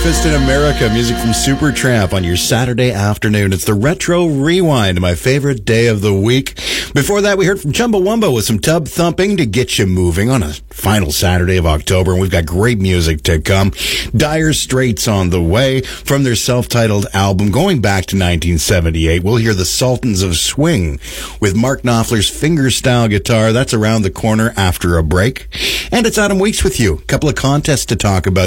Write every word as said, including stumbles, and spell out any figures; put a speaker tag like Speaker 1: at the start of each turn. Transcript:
Speaker 1: Breakfast in America, music from Supertramp on your Saturday afternoon. It's the Retro Rewind, my favorite day of the week. Before that, we heard from Chumbawamba with some tub thumping to get you moving on a final Saturday of October, and we've got great music to come. Dire Straits on the way from their self-titled album going back to nineteen seventy-eight. We'll hear the Sultans of Swing with Mark Knopfler's fingerstyle guitar. That's around the corner after a break. And it's Adam Weeks with you. A couple of contests to talk about